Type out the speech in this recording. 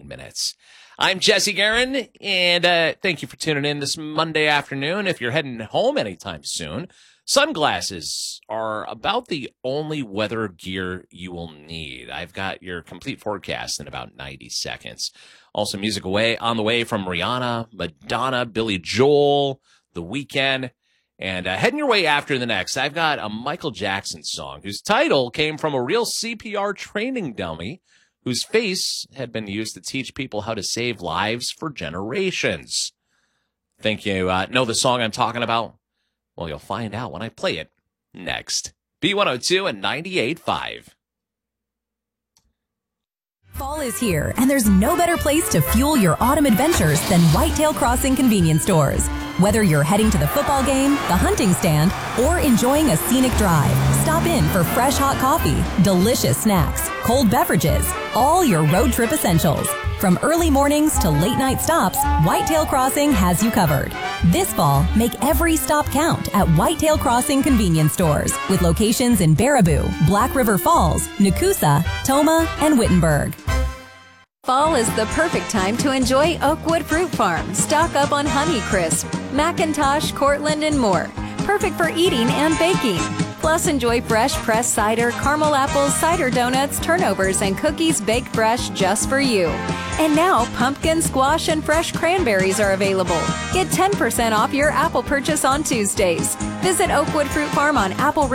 9 minutes. I'm Jesse Guerin, and thank you for tuning in this Monday afternoon. If you're heading home anytime soon, sunglasses are about the only weather gear you will need. I've got your complete forecast in about 90 seconds. Also, music on the way from Rihanna, Madonna, Billy Joel, The Weeknd. And heading your way after the next, I've got a Michael Jackson song whose title came from a real CPR training dummy whose face had been used to teach people how to save lives for generations. Think you know the song I'm talking about? Well, you'll find out when I play it next. B102 and 98.5. Fall is here, and there's no better place to fuel your autumn adventures than Whitetail Crossing convenience stores. Whether you're heading to the football game, the hunting stand, or enjoying a scenic drive, stop in for fresh hot coffee, delicious snacks, cold beverages, all your road trip essentials. From early mornings to late night stops, Whitetail Crossing has you covered. This fall, make every stop count at Whitetail Crossing convenience stores with locations in Baraboo, Black River Falls, Nakusa, Toma, and Wittenberg. Fall is the perfect time to enjoy Oakwood Fruit Farm. Stock up on Honeycrisp, Macintosh, Cortland, and more. Perfect for eating and baking. Plus, enjoy fresh pressed cider, caramel apples, cider donuts, turnovers, and cookies baked fresh just for you. And now, pumpkin, squash, and fresh cranberries are available. Get 10% off your apple purchase on Tuesdays. Visit Oakwood Fruit Farm on Apple